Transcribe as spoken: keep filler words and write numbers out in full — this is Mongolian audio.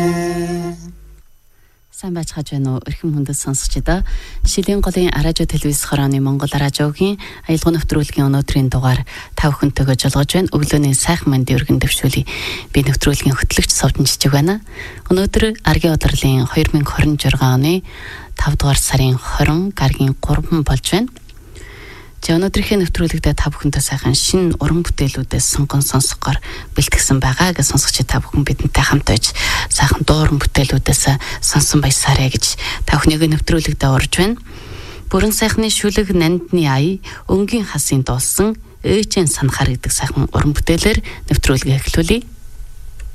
Сайн байцгааж байна уу? Эрхэм хүндэт сонсогчдоо. Шилийн голын радио телевиз хорооны Монгол радиогийн аялал нэвтрүүлгийн өнөөдрийн дугаар та бүхэнтэйгээ жолгож байна. Өглөөний сайхан мэндийн өргөн дэвшүүлье. Би нэвтрүүлгийн хөтлөгч Совдон Жижиг байна. Өнөөдөр Аргийн удирлын две тысячи двадцать шесть оны тавд дугаар сарын двадцать гаргийн три болж байна. За өнөөдрийнхээ нэвтрүүлэгтээ та бүхэнтэй сайхан шинэ уран бүтээлүүдээс сонгон сонсохоор бэлтгэсэн байгаа гэж сонсогч та бүхэн бидэнтэй хамт байж сайхан дууран бүтээлүүдээс сонсон баясаарэ гэж та бүхнийгээ нэвтрүүлэгтээ урьж байна. Бүрэн сайхны шүлэг нандны ая өнгийн хасын дуулсан ээжэн санахаар гэдэг сайхан уран бүтээлээр нэвтрүүлгээ эхлүүлье.